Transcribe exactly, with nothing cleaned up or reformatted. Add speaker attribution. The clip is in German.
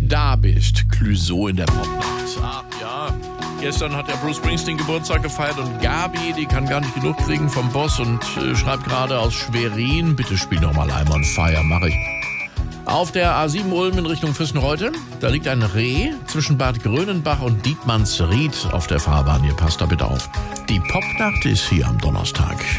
Speaker 1: da bist. Clouseau in der Popnacht. Ach ja, gestern hat der Bruce Springsteen Geburtstag gefeiert und Gabi, die kann gar nicht genug kriegen vom Boss und äh, schreibt gerade aus Schwerin, bitte spiel noch mal I'm on Fire, mach ich. Auf der A sieben Ulm in Richtung Füssenreuth, da liegt ein Reh zwischen Bad Grönenbach und Dietmannsried auf der Fahrbahn. Ihr passt da bitte auf. Die Popnacht ist hier am Donnerstag.